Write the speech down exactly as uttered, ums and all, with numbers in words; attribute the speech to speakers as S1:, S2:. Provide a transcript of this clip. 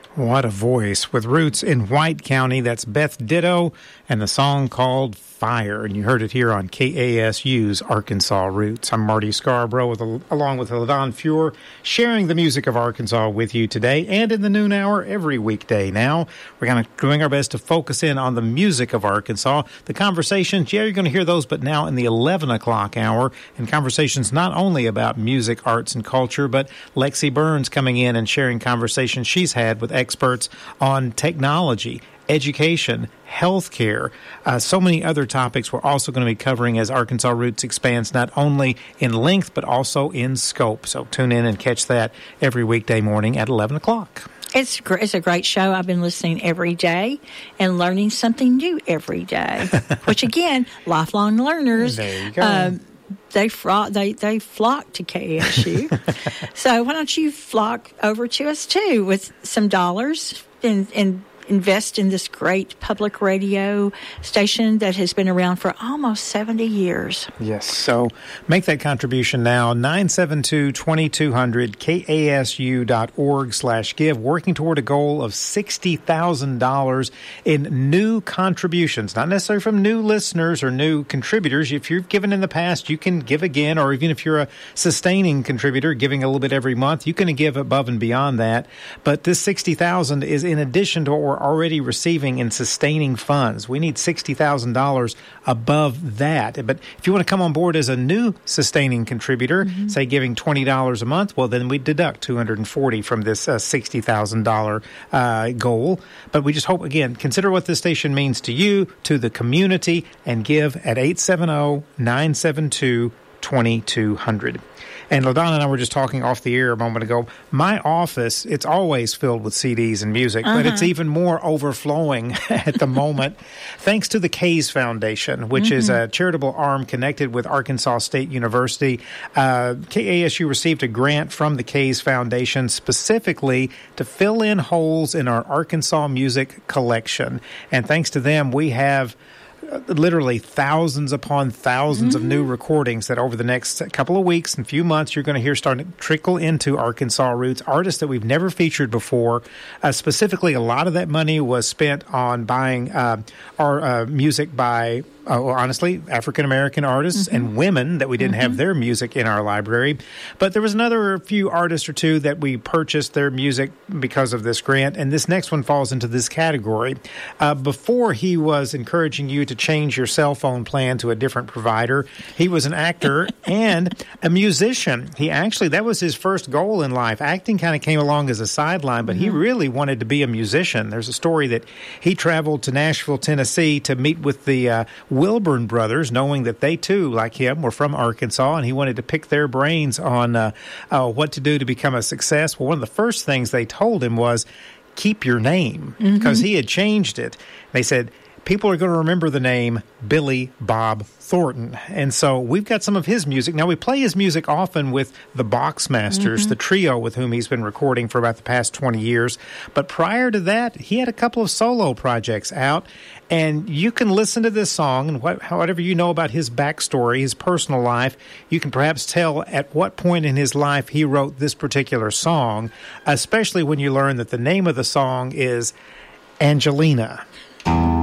S1: What a voice. With roots in White County, that's Beth Ditto and the song called Fire. And you heard it here on K A S U's Arkansas Roots. I'm Marty Scarborough, with, along with LaDon Feuer, sharing the music of Arkansas with you today and in the noon hour every weekday now. We're going to doing our best to focus in on the music of Arkansas. The conversations, yeah, you're going to hear those, but now in the eleven o'clock hour, and conversations not only about music, arts, and culture, but Lexi Burns coming in and sharing conversations she's had with experts on technology, education, healthcare, uh, so many other topics we're also going to be covering as Arkansas Roots expands not only in length but also in scope. So tune in and catch that every weekday morning at eleven o'clock.
S2: It's gr- it's a great show. I've been listening every day and learning something new every day, which again, lifelong learners.
S1: There you go.
S2: Um, They, fro- they they flock to K A S U. So why don't you flock over to us, too, with some dollars and, and invest in this great public radio station that has been around for almost seventy years.
S1: Yes, so make that contribution now, nine seven two, two two zero zero, K A S U dot org slash give, working toward a goal of sixty thousand dollars in new contributions, not necessarily from new listeners or new contributors. If you've given in the past, you can give again, or even if you're a sustaining contributor, giving a little bit every month, you can give above and beyond that. But this sixty thousand dollars is in addition to what we're already receiving in sustaining funds. We need sixty thousand dollars above that. But if you want to come on board as a new sustaining contributor, mm-hmm. say giving twenty dollars a month, well, then we deduct two hundred forty dollars from this uh, sixty thousand dollars uh, goal. But we just hope, again, consider what this station means to you, to the community, and give at eight seven zero, nine seven two, two two zero zero. And LaDonna and I were just talking off the air a moment ago. My office, it's always filled with C Ds and music, uh-huh. but it's even more overflowing at the moment, thanks to the Kays Foundation, which mm-hmm. is a charitable arm connected with Arkansas State University. Uh, K A S U received a grant from the Kays Foundation specifically to fill in holes in our Arkansas music collection. And thanks to them, we have literally thousands upon thousands mm-hmm. of new recordings that over the next couple of weeks and few months you're going to hear starting to trickle into Arkansas Roots, artists that we've never featured before. Uh, specifically, a lot of that money was spent on buying uh, our uh, music by Uh, well, honestly, African-American artists mm-hmm. and women that we didn't mm-hmm. have their music in our library. But there was another few artists or two that we purchased their music because of this grant, and this next one falls into this category. Uh, before he was encouraging you to change your cell phone plan to a different provider, he was an actor and a musician. He actually, that was his first goal in life. Acting kind of came along as a sideline, but mm-hmm. he really wanted to be a musician. There's a story that he traveled to Nashville, Tennessee to meet with the uh, Wilburn brothers, knowing that they too, like him, were from Arkansas, and he wanted to pick their brains on uh, uh, what to do to become a success. Well, one of the first things they told him was, keep your name, because mm-hmm. he had changed it. They said, people are going to remember the name Billy Bob Thornton. And so we've got some of his music. Now, we play his music often with the Boxmasters, mm-hmm. the trio with whom he's been recording for about the past twenty years. But prior to that, he had a couple of solo projects out. And you can listen to this song, and what, whatever you know about his backstory, his personal life, you can perhaps tell at what point in his life he wrote this particular song, especially when you learn that the name of the song is Angelina.